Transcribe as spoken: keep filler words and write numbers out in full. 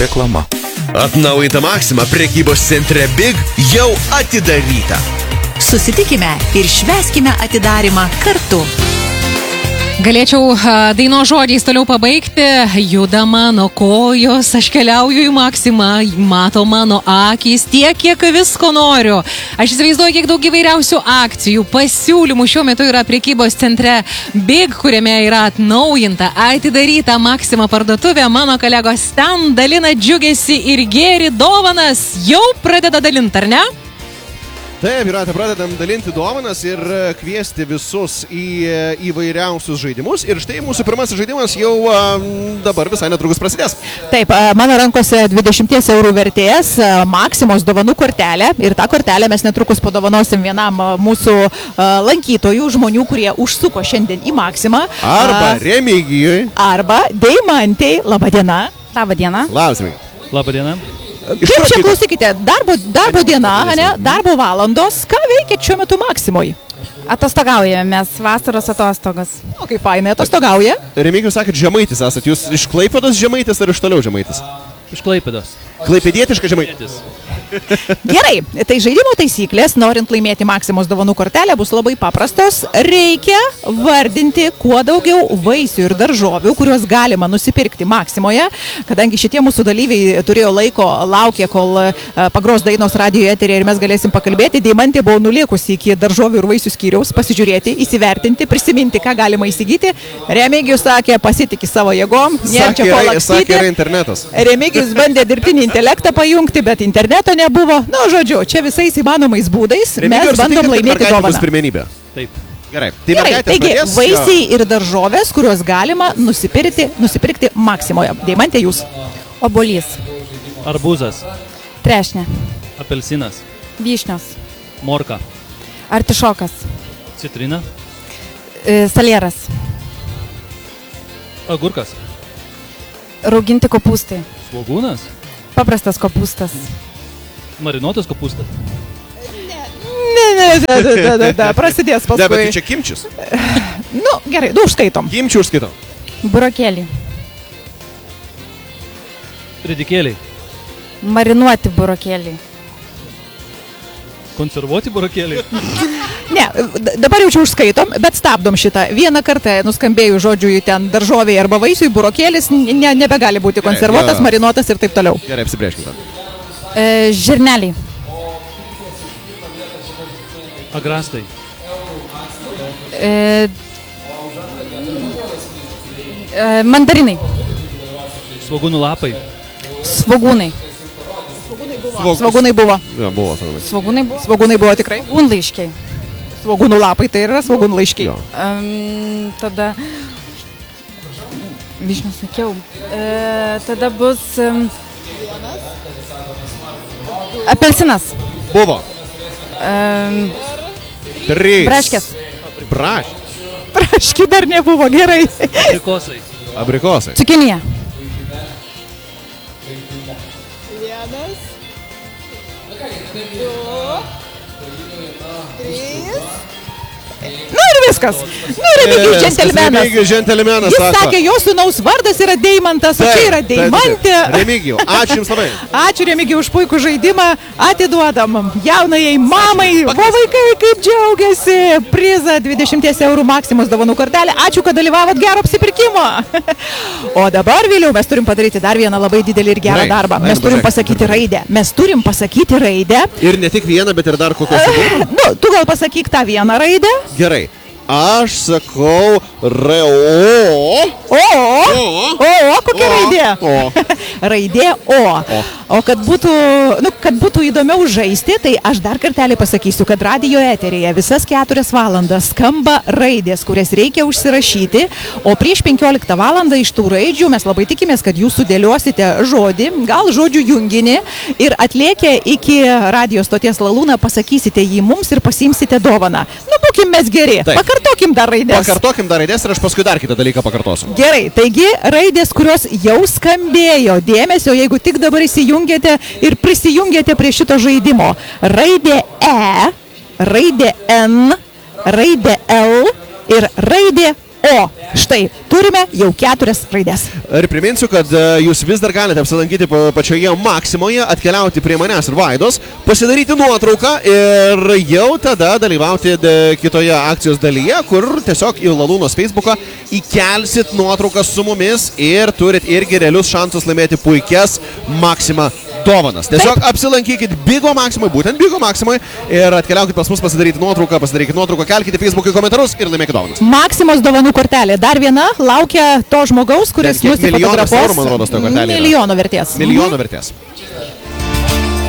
Reklama. Atnaujinta Maxima prekybos centre Big jau atidaryta. Susitikime ir švęskime atidarymą kartu. Galėčiau daino žodžiais toliau pabaigti. Juda mano kojos, aš keliauju į Maximą, mato mano akys, tiek, kiek visko noriu. Aš įsivaizduoju, kiek daug įvairiausių akcijų, pasiūlymų šiuo metu yra prekybos centre Big, kuriame yra atnaujinta, atidaryta Maxima parduotuvė. Mano kolegos ten dalina džiugesį ir gėrį dovanas. Jau pradeda dalinti, ar ne? Taip, Jūrate, pradedam dalinti dovanas ir kviesti visus į įvairiausius žaidimus. Ir štai mūsų pirmasis žaidimas jau dabar visai netrukus prasidės. Taip, mano rankose dvidešimt eurų vertės Maximos dovanų kortelė. Ir tą kortelę mes netrukus padovanosim vienam mūsų lankytojų, žmonių, kurie užsuko šiandien į Maximą. Arba Remigijui. Arba Deimantei. Labą dieną. Labą dieną. Labas, Labą dieną. Kaip čia klausykite, darbo, darbo diena, ne? Darbo valandos, ką veikėt šiuo metu Maximoje? Atostogaujame, mes vasaros atostogas. O kaip fainai atostogauja? Remigijus sakėt, žemaitis esat. Jūs iš Klaipėdos žemaitis ar iš toliau žemaitis? Iš Klaipėdos. Klaipėdietiška žemaitis. Gerai, tai žaidimo taisyklės, norint laimėti Maximos dovanų kortelę, bus labai paprastos. Reikia vardinti kuo daugiau vaisių ir daržovių, kuriuos galima nusipirkti Maximoje. Kadangi šitie mūsų dalyviai turėjo laiko, laukė, kol pagros dainos radijo eterį ir mes galėsim pakalbėti. Deimantė buvo nuliekusi iki daržovių ir vaisių skyriaus, pasižiūrėti, įsivertinti, prisiminti, ką galima įsigyti. Remigijus sakė, pasitikė savo jėgom. Sakė, yra, sakė, yra internetas. Remigijus bandė dirbtinį intelektą pajungti, bet interneto nebuvo. Na, žodžiu, čia visais įmanomais būdais Remigijus, mes bandom laimėti dovaną. Pirmenybė. Taip. Gerai. Tai Gerai, taigi, pradės, vaisiai jo. Ir daržovės, kuriuos galima nusipirkti, nusipirkti Maximoje. Deimantė, jūs. Obuolys. Arbūzas. Trešnė. Apelsinas. Vyšnios. Morka. Artišokas. Citrina. E, salieras. Agurkas. Rauginti kopūstai. Svogūnas. Paprastas kopūstas. Marinuotas kopūstas. Ne, ne, ne, ne, ne, ne, prasidės paskui. Ne, bet tai čia kimčius. Nu, gerai, du užskaitom. Kimčių užskaitom. Burokėliai. Ridikėliai. Marinuoti burokėliai. Konservuoti burokėliai. Ne, dabar jau čia užskaitom, bet stabdom šitą. Vieną kartą nuskambėjų žodžių ten daržoviai arba vaisiui, burokėlis ne, nebegali būti konservuotas, Gerai, marinuotas ir taip toliau. Gerai, apsibrėžkime. E, žirneliai. Agrastai. E, e, mandarinai. Svogūnų lapai. Svogūnai. Svogūnai buvo. Ja, buvo. Svogūnai. Svogūnai buvo. Svogūnai buvo tikrai. Svogūnlaiškiai. Svogūnų lapai tai yra svogūnlaiškiai. Um, tada... Vyšnių sakiau. E, tada bus... Um, apelsinas. Buvo. Um, Trys. braškės. Braškės. Braškių dar nebuvo, gerai. Abrikosai. Abrikosai. Cukinija. Vienas, du, trys. Nu ir viskas. Nu, Remigijus džentelmenas. Remigijus džentelmenas Jis sako. sakė, jo sūnaus vardas yra Deimantas, o čia yra Deimantė. Remigijų, ačiū Jums labai. Ačiū Remigijui už puikų žaidimą. Atiduodam jaunajai mamai. O vaikai kaip džiaugiasi. Prizą dvidešimt eurų Maximos dovanų kortelę. Ačiū, kad dalyvavot gero apsipirkimo. O dabar, Viliau, mes turim padaryti dar vieną labai didelį ir gerą Gerai, darbą. eina, Mes turim pažiūrėk. pasakyti raidę. Mes turim pasakyti raidę. Ir ne tik vieną, bet ir dar kokios. Nu, tu gal pasakyk tą vieną raidę. Gerai. Aš sakau R O. O, o, o, kokia O, raidė? O. Raidė O. O kad būtų, nu, kad būtų įdomiau žaisti, tai aš dar kartelį pasakysiu, kad radijo eteryje visas keturias valandas skamba raidės, kurias reikia užsirašyti, o prieš penkioliktą valandą iš tų raidžių mes labai tikimės, kad jūs sudėliosite žodį, gal žodžių junginį ir atlėkę iki radijo stoties Lalūna pasakysite jį mums ir pasiimsite dovaną. Nu, būkim mes geri. Taip. Pakartokim dar raidės. Pakartokim dar raidės ir aš paskui dar kitą dalyką pakartosiu. Gerai, taigi raidės, kurios jau skambėjo. Dėmesio, jeigu tik dabar įsijungėte ir prisijungėte prie šito žaidimo. Raidė E, raidė N, raidė L ir raidė O štai turime jau keturias raidės. Ir priminsiu, kad e, jūs vis dar galite apsilankyti pa- pačioje Maksimoje, atkeliauti prie manęs ir Vaidos, pasidaryti nuotrauką ir jau tada dalyvauti de, kitoje akcijos dalyje, kur tiesiog į Lalūnos Facebooką įkelsit nuotrauką su mumis ir turit irgi realius šansus laimėti puikias Maksima dovanas. Tiesiog Taip. apsilankykit Bigo Maksimui, būtent Bigo Maksimui ir atkeliaukit pas mus pasidaryti nuotrauką, pasidarykit nuotrauką, kelkite Facebook'ui komentarus ir laimėkit dovanas. Maksimos dovanų kortelė. Dar viena laukia to žmogaus, kuris Ten kiek milijonas nusifotografuos. eurų, man rodos, ta kortelė yra. Milijono vertės. Milijono vertės.